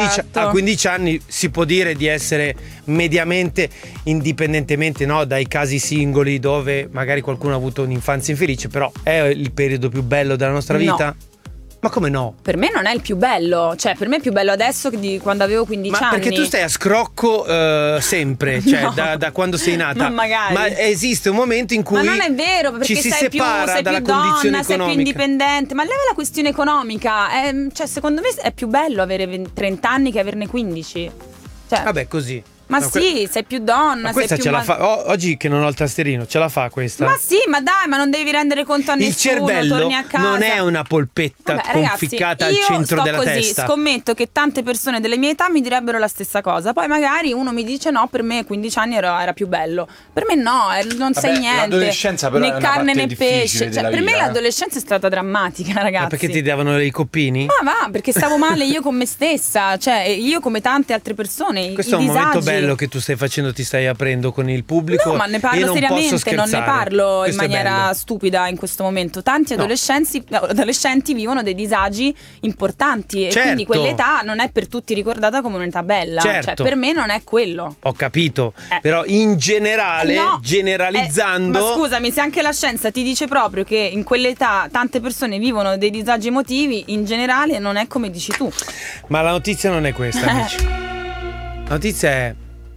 a 15 anni si può dire di essere mediamente, indipendentemente, no, dai casi singoli dove magari qualcuno ha avuto un'infanzia infelice, però è il periodo più bello della nostra vita? Ma come no? Per me non è il più bello, cioè per me è più bello adesso che di quando avevo 15 anni. Ma perché tu stai a scrocco sempre, cioè No. da quando sei nata. Ma magari. Ma esiste un momento in cui Ma non è vero, perché ci si sei più separa dalla condizione donna, sei economica. più indipendente. Ma leva la questione economica. Cioè, secondo me è più bello avere 30 anni che averne 15. Cioè, Vabbè, così. ma No, sì, sei più donna, Ma questa sei più ce la fa. Oggi che non ho il tastierino, ce la fa questa? Ma sì, ma dai, ma non devi rendere conto a Il nessuno, cervello torni a casa. non è una polpetta Vabbè, ragazzi, conficcata al io centro sto della così, testa. Scommetto che tante persone delle mie età mi direbbero la stessa cosa. Poi magari uno mi dice no, per me 15 anni era più bello. Per me no, non sai niente. L'adolescenza però né è una carne parte né difficile pesce. Cioè, della per me vita, l'adolescenza è stata drammatica, ragazzi. Ma perché ti davano i coppini? Ma va, perché stavo male io con me stessa, cioè io come tante altre persone. Questo è un momento bello che tu stai facendo, ti stai aprendo con il pubblico. No, ma ne parlo e non posso seriamente, non ne scherzare. parlo Questo in è maniera bello. stupida in questo momento. Tanti adolescenti vivono dei disagi importanti e Certo. quindi quell'età non è per tutti ricordata come un'età bella. Certo. Cioè, per me non è quello. Ho capito, però in generale, No. generalizzando. Ma scusami, se anche la scienza ti dice proprio che in quell'età tante persone vivono dei disagi emotivi, in generale non è come dici tu. Ma la notizia non è questa, amici. La notizia è: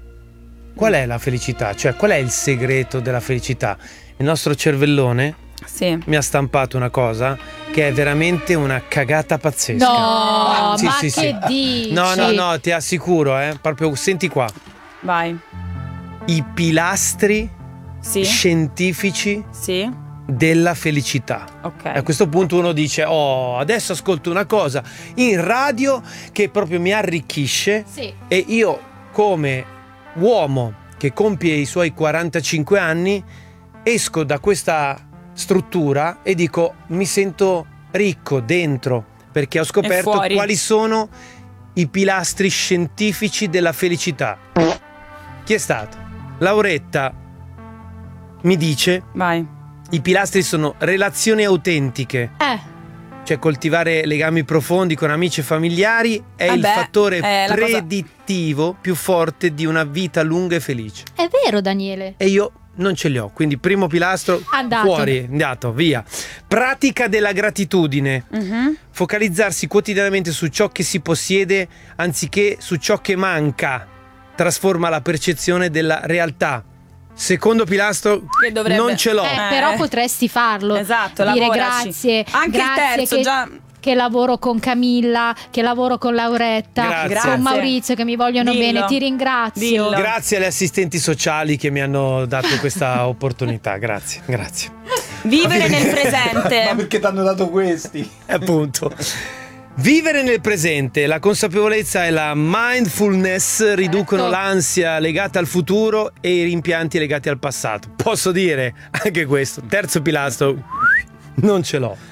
qual è la felicità? Cioè, qual è il segreto della felicità? Il nostro cervellone mi ha stampato una cosa che è veramente una cagata pazzesca. No, ma che dici? No, ti assicuro, proprio senti qua. Vai. I pilastri scientifici della felicità. Ok. A questo punto uno dice: oh, adesso ascolto una cosa in radio che proprio mi arricchisce, e io come uomo che compie i suoi 45 anni esco da questa struttura e dico: mi sento ricco dentro, perché ho scoperto fuori. quali sono i pilastri scientifici della felicità. Chi è stato? Lauretta mi dice: vai. I pilastri sono relazioni autentiche. Cioè coltivare legami profondi con amici e familiari è il fattore la cosa- predittivo più forte di una vita lunga e felice. È vero, Daniele. E io non ce li ho, quindi primo pilastro Andato. fuori, andato, via. Pratica della gratitudine. Focalizzarsi quotidianamente su ciò che si possiede anziché su ciò che manca trasforma la percezione della realtà. Secondo pilastro Che dovrebbe- non ce l'ho. Però potresti farlo. Esatto, dire lavoraci. grazie. Anche il grazie terzo, che, già. che lavoro con Camilla, che lavoro con Lauretta, Grazie. con Maurizio, che mi vogliono Dillo. bene. Ti ringrazio. Grazie alle assistenti sociali che mi hanno dato questa opportunità. Grazie. Vivere nel presente. Ma perché ti hanno dato questi? Appunto. Vivere nel presente, la consapevolezza e la mindfulness riducono l'ansia legata al futuro e i rimpianti legati al passato. Posso dire anche questo. Terzo pilastro, non ce l'ho.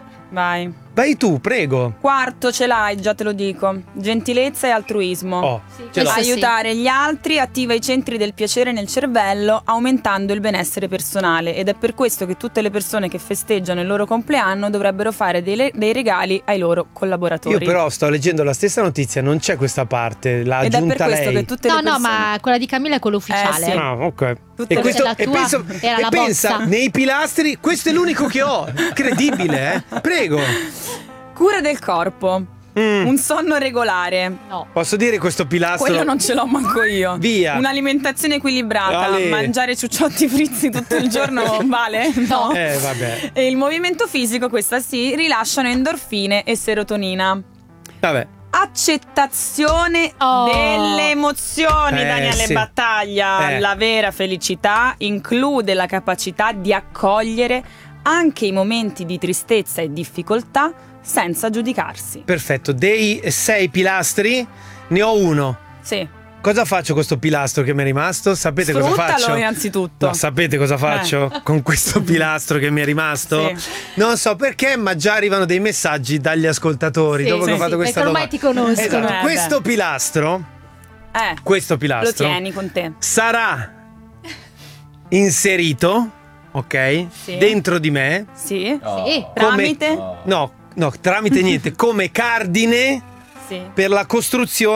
Vai. Vai tu, prego. Quarto ce l'hai, già te lo dico. Gentilezza e altruismo. Oh, ce l'ho. Aiutare gli altri attiva i centri del piacere nel cervello, aumentando il benessere personale. Ed è per questo che tutte le persone che festeggiano il loro compleanno dovrebbero fare dei regali ai loro collaboratori. Io però sto leggendo la stessa notizia, non c'è questa parte, l'ha Ed è per aggiunta questo lei. che tutte le No, persone... ma quella di Camilla è quella ufficiale. sì. Ah, ok. Tutte la tua era la pensa, bozza. nei pilastri, questo è l'unico che ho. Incredibile, Prego. Cura del corpo. Un sonno regolare. No. Posso dire questo pilastro? Quello non ce l'ho manco io. Via. Un'alimentazione equilibrata. Ale. Mangiare ciucciotti fritti tutto il giorno vale? No. Vabbè. E il movimento fisico, questa sì, rilasciano endorfine e serotonina. Vabbè. Accettazione delle emozioni, Daniele sì. Battaglia. La vera felicità include la capacità di accogliere anche i momenti di tristezza e difficoltà senza giudicarsi. Perfetto. Dei 6 pilastri ne ho uno. Sì. Cosa faccio con questo pilastro che mi è rimasto? Sapete cosa Sfruttalo faccio? innanzitutto. No, sapete cosa faccio con questo pilastro che mi è rimasto? Sì. Non so perché, ma già arrivano dei messaggi dagli ascoltatori Sì, dopo che ho fatto questa perché ormai domanda. ti conoscono. Esatto. Questo pilastro, Lo tieni con te. sarà inserito, ok? Sì. Dentro di me. Sì. Sì. Tramite? No, tramite niente, come cardine Sì. per la costruzione